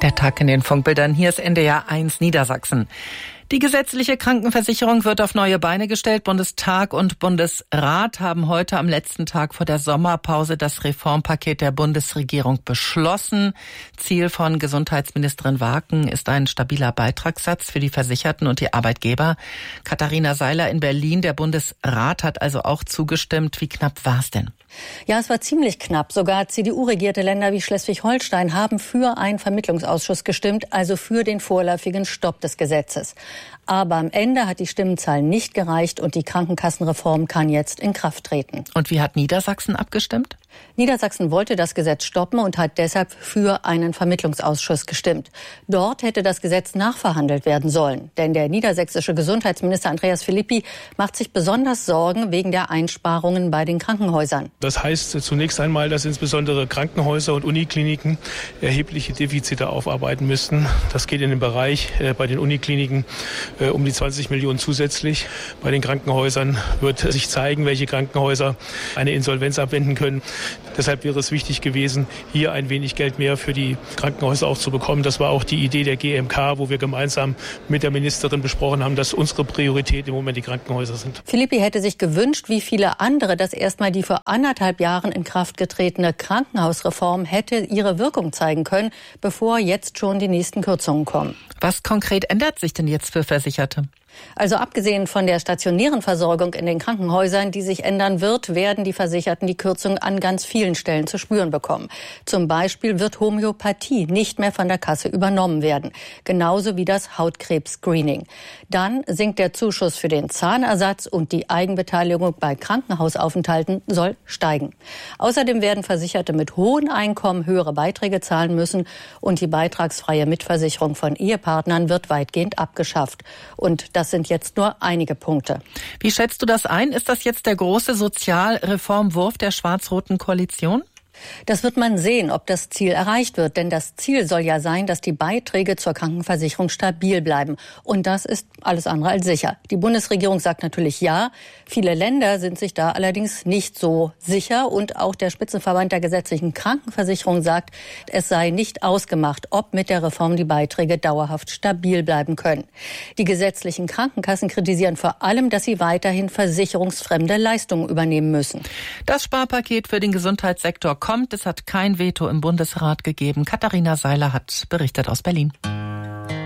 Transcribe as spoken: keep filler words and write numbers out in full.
Der Tag in den Funkbildern. Hier ist N D R eins Niedersachsen. Die gesetzliche Krankenversicherung wird auf neue Beine gestellt. Bundestag und Bundesrat haben heute am letzten Tag vor der Sommerpause das Reformpaket der Bundesregierung beschlossen. Ziel von Gesundheitsministerin Waken ist ein stabiler Beitragssatz für die Versicherten und die Arbeitgeber. Katharina Seiler in Berlin, der Bundesrat hat also auch zugestimmt. Wie knapp war es denn? Ja, es war ziemlich knapp. Sogar C D U-regierte Länder wie Schleswig-Holstein haben für einen Vermittlungsausschuss gestimmt, also für den vorläufigen Stopp des Gesetzes. Aber am Ende hat die Stimmenzahl nicht gereicht und die Krankenkassenreform kann jetzt in Kraft treten. Und wie hat Niedersachsen abgestimmt? Niedersachsen wollte das Gesetz stoppen und hat deshalb für einen Vermittlungsausschuss gestimmt. Dort hätte das Gesetz nachverhandelt werden sollen. Denn der niedersächsische Gesundheitsminister Andreas Philippi macht sich besonders Sorgen wegen der Einsparungen bei den Krankenhäusern. Das heißt zunächst einmal, dass insbesondere Krankenhäuser und Unikliniken erhebliche Defizite aufarbeiten müssten. Das geht in den Bereich äh, bei den Unikliniken äh, um die zwanzig Millionen zusätzlich. Bei den Krankenhäusern wird sich zeigen, welche Krankenhäuser eine Insolvenz abwenden können. Deshalb wäre es wichtig gewesen, hier ein wenig Geld mehr für die Krankenhäuser auch zu bekommen. Das war auch die Idee der G M K, wo wir gemeinsam mit der Ministerin besprochen haben, dass unsere Priorität im Moment die Krankenhäuser sind. Philippi hätte sich gewünscht, wie viele andere, dass erstmal die vor anderthalb Jahren in Kraft getretene Krankenhausreform hätte ihre Wirkung zeigen können, bevor jetzt schon die nächsten Kürzungen kommen. Was konkret ändert sich denn jetzt für Versicherte? Also abgesehen von der stationären Versorgung in den Krankenhäusern, die sich ändern wird, werden die Versicherten die Kürzung an ganz vielen Stellen zu spüren bekommen. Zum Beispiel wird Homöopathie nicht mehr von der Kasse übernommen werden, genauso wie das Hautkrebs-Screening. Dann sinkt der Zuschuss für den Zahnersatz und die Eigenbeteiligung bei Krankenhausaufenthalten soll steigen. Außerdem werden Versicherte mit hohen Einkommen höhere Beiträge zahlen müssen und die beitragsfreie Mitversicherung von Ehepartnern wird weitgehend abgeschafft. Und das Das sind jetzt nur einige Punkte. Wie schätzt du das ein? Ist das jetzt der große Sozialreformwurf der schwarz-roten Koalition? Das wird man sehen, ob das Ziel erreicht wird. Denn das Ziel soll ja sein, dass die Beiträge zur Krankenversicherung stabil bleiben. Und das ist alles andere als sicher. Die Bundesregierung sagt natürlich ja. Viele Länder sind sich da allerdings nicht so sicher. Und auch der Spitzenverband der gesetzlichen Krankenversicherung sagt, es sei nicht ausgemacht, ob mit der Reform die Beiträge dauerhaft stabil bleiben können. Die gesetzlichen Krankenkassen kritisieren vor allem, dass sie weiterhin versicherungsfremde Leistungen übernehmen müssen. Das Sparpaket für den Gesundheitssektor kommt. Es hat kein Veto im Bundesrat gegeben. Katharina Seiler hat berichtet aus Berlin.